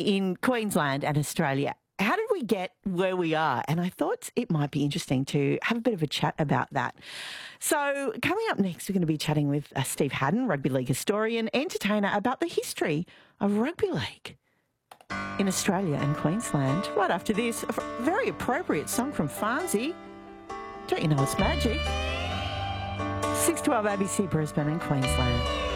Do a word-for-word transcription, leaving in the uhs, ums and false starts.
in Queensland and Australia. How did we get where we are? And I thought it might be interesting to have a bit of a chat about that. So coming up next, we're going to be chatting with uh, Steve Haddon, rugby league historian, entertainer, about the history of rugby league in Australia and Queensland. Right after this, a very appropriate song from Farnsey. Don't you know it's magic? six twelve A B C Brisbane and Queensland.